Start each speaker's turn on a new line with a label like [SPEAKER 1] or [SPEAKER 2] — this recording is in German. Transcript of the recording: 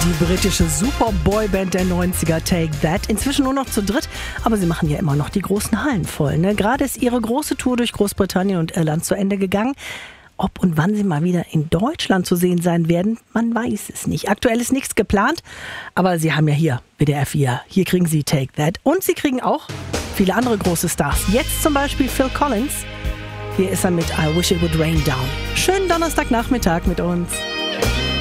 [SPEAKER 1] Die britische Superboy-Band der 90er, Take That. Inzwischen nur noch zu dritt, aber sie machen ja immer noch die großen Hallen voll. Ne? Gerade ist ihre große Tour durch Großbritannien und Irland zu Ende gegangen. Ob und wann sie mal wieder in Deutschland zu sehen sein werden, man weiß es nicht. Aktuell ist nichts geplant, aber sie haben ja hier WDR 4. Hier kriegen sie Take That. Und sie kriegen auch viele andere große Stars. Jetzt zum Beispiel Phil Collins. Hier ist er mit I Wish It Would Rain Down. Schönen Donnerstagnachmittag mit uns.